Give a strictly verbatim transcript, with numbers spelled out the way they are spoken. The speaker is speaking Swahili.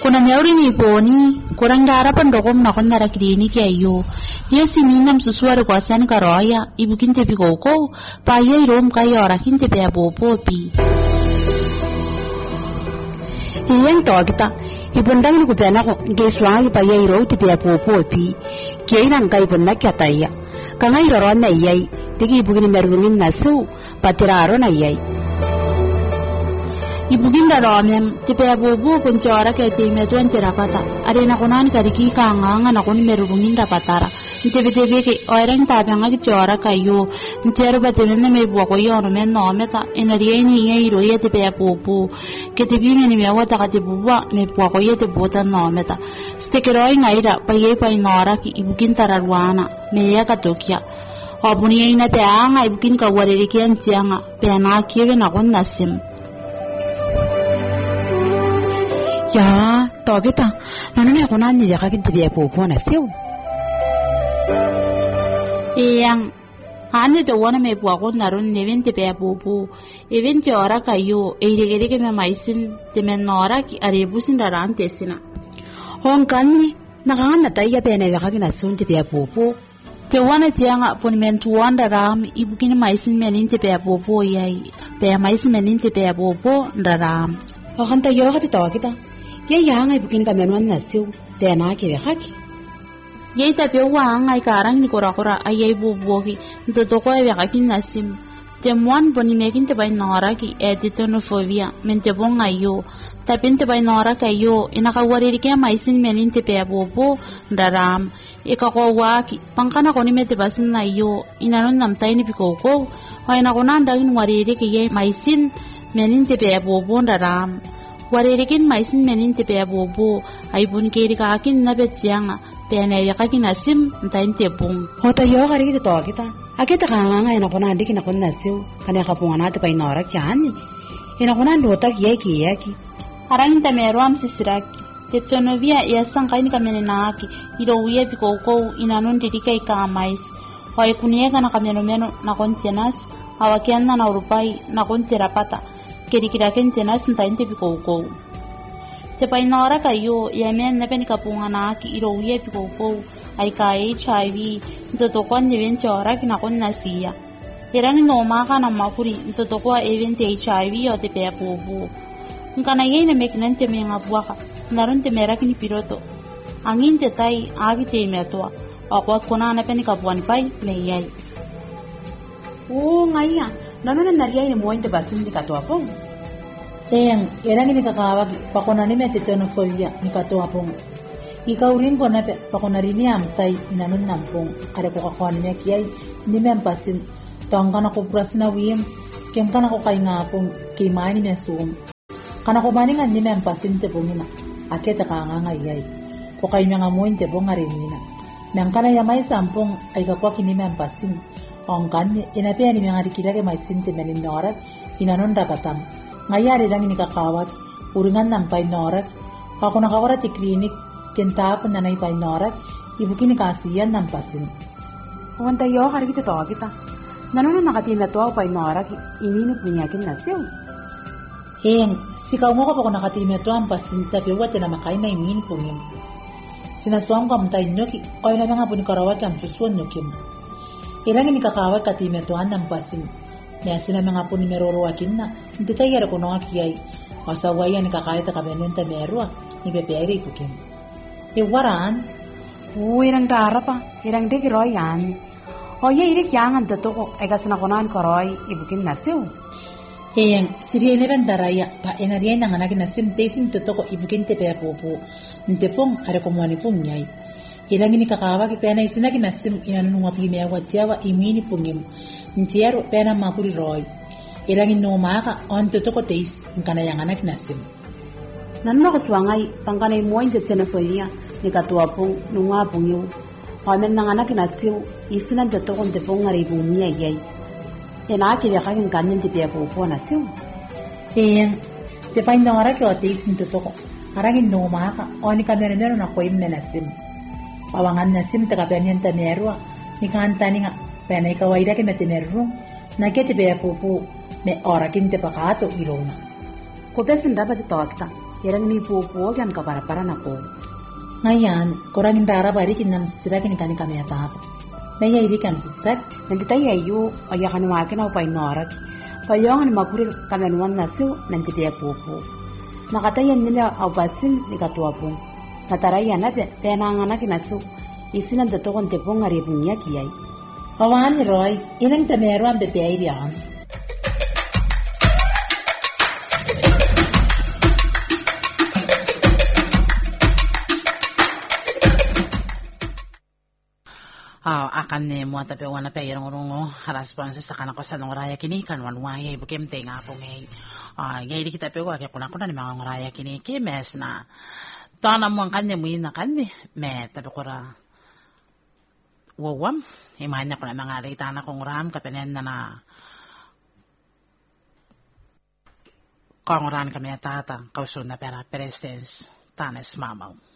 kuna meuri ni poni kurang harapan dokom na kon nara kliniki ayo dia siminam sesuatu kuasan karoya ibu kinte pi koko pa ye rom kaya ora kinte pe abopo pi iyang to kita ibundang ni kupena ko geswa pa ye ro ti pe abopo pi kainan kai bunna kyataya kangai ro na yai digi ibu kini merungin nasu patiraro na yai ibu kinda romen tipe abobo kunchora ke time tuan terapata arena konan kariki kanga na kon merungin rapatara nte bete ke oirang tabanga ki chora kayo ntero batene me boko yono men no meta enarieni ngai ro yete pe abobo ke te bime ni mewa ta kati buwa me boko yete bota no meta stekeroi ngaira pa ye pa inora ki ibu kinta rarwana me ya katokia obuni ina pe anga ibu kin ka wareri kian tianga pe na kiwe na kon nasim ya to kita nanone konan ni jaka kinti be abobo na siu iyang ane to wana me boko narun neven te pe abobo even te ora kayo eire ke me maisin te men nora ki arebusin daran tesina hon kanni nakangan na taiya pe na jaka kina sun te pe abobo te wana tianga pon men tuanda ram ibukin maisin menin te pe abobo yai pe maisin menin te pe abobo ndaram o kanta yo hati to kita ye yanga ibukin ka menwan na siu pe na ke haki ye ta pe wa ngai karang ni kora kora ayai bobo ki to to ko ya kakin nasim te mon boni mekin te bai nora ki editonophobia men te bonga yo ta pente bai nora kayo ina ka wari ke maisin menin te pe bobo ndaram e ka ko wa ki pangkana ko ni mete basin na yo ina non nam tai ni piko ko wa ina ko nan dagin wari ke ye maisin menin te pe bobo ndaram wari kin maisin menin te pe bobo ai bun ke ri ka kin na betianga pene ya ka kin asim ntain te bung hota yo gari ki to kita akita ka nga ina ko nan dikina ko nasiu kana ka pungana te bai nora kyani ina ko nan rota ki ki ki harang ta meruam sisiraki te tonovia ya sankaini kamene naaki ilo uye piko ko inanon didika ika mais wa ikunieka na kameno meno na kontenas awakiana na urupai na konterapata kerikira kentenas ntainte piko ko te painora kayo ya men na penika punga naaki ilo uye piko ko aika H I V ntoto kwa nyevenchora kina konnasia irani no maka na makuri ntoto kwa event H I V o te pe pobu ngana yene mekinante me ngabuaka naron te meraki ni piroto angin te tai agi te meatoa akwa kona na peni kabuani pai me yai o ngaiya nanona naria ni mointe basin ni katoa pong eyang erangi ni kakawa pakona ni mete tonophobia ni katoa pong ikaurin ko na pakona rini am tai inanon nampong are ko kakwan ni kiai ni mempasin tangkana ko prasna wiem kem kana ko kai ngapong kay mani mesum kana ko maningan ni mempasin te pongina aketa ka nga yai ko kay mga mointe bonga rinina nang kana ya mai sampong ay ka kwa kini mempasin ong kanni inapea ni mga rikira ke mai sinte menin norak inanon rakatam ngayari lang ni kakawat uringan nang pay norak ako nakawara ti klinik kentap nanay pay norak ibukin ni kasiyan ng pasin wanta yo hari kita to kita nanono nakatina to pay norak inino punyakin na siyo Heng, sikaw mo ka pa kung nakatime ito ang pasinta piwat na makain na imin po niyo. Sinaswang ka mtay nyo ki, oy na mga po ni karawat ang susuan nyo kim. Ilangin ni kakawat katime ito ang pasin. May asin na mga po ni meroroakin na, hindi tayo yara ko nga kiyay. Kasawayan ni kakayat na kabenenta merua, ni bepere po kim. Iwaran? Uy, irang dara pa, irang dikiroy yan. Oye, irik yangan tatuko, ay kasanakunan koroy, ibukin na siyo. Heng, siriya ni bandaraya pa enariya nang anak na simtesin totoko ibukin te pe popo. Nte pong are komwani pong nyai. Ilang ini kakawa ki pena isinagi na sim inanunga pimea watiawa imini pongim. Ntiero pena mapuri roy. Ilang ino maka on totoko teis nkana yang anak na sim. Nanno kaswangay pangkanay mo yung tenofolia ni katua pong nunga pong yu. Kamen nang anak na sim isinan totoko nte pong ngaribong niya yay. Ena ki beka kin kanin ti pe popo na siu. Heng, te pa inora ki o teisin totoko. Arangin no maka oni kamera mero na koim menasim. Pawangan nasim te kapenian ta merua ni kantani nga pena ikawaira ki mete meru na ke te pe popo me ora kin te pakato irona. Ko besin dapat to kita. Irang ni pupo kan kapara-para nako. Ngayon, kurangin dara bari kinan sisirak ini kani kami atat. Maya iri kan sisirak. Nagita yayu ayakan wakin au painorak. Payongan makurir kamenwan nasu nangkita ya pupo. Nakatayan nila au basin ni katuapong. Nataraya nabe tenangana kinasu isinan datokon tepong ngaribungnya kiyai. Awan ni Roy, inang tamero ang bebay riyan. Ah, akan ni mo tapi wana pa yung rungo responses sa kanako sa nung raya kini kan wan waya bukem te nga po ngay. Ah, gay di kita pe ko kaya kuna kuna ni mga raya kini kimes na tana mo ang kanya mo ina kanya me tapi ko ra wawam imanya ko na mga rita na kong ram kapenen na na kong ran kami atata kausun na pera presidents tanes mamaw.